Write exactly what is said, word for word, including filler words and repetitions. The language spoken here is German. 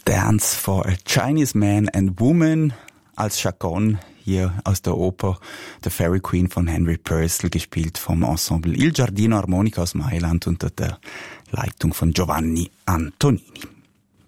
Dance for a Chinese Man and Woman als Chaconne hier aus der Oper The Fairy Queen von Henry Purcell, gespielt vom Ensemble Il Giardino Armonica aus Mailand unter der Leitung von Giovanni Antonini.